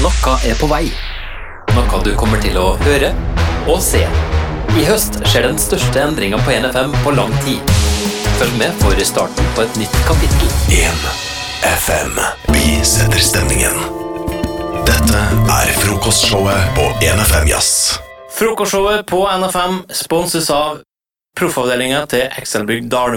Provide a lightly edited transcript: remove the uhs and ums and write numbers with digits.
Noe på vei. Noe du kommer til å høre og se. I høst skjer den største endringen på 1FM på lang tid. Følg med for starten på et nytt kapittel. 1FM. Vi setter stemningen. Dette frokostshowet på 1FM Jazz. Frokostshowet på 1FM sponses av proffavdelingen til Excelbygg Dalmo.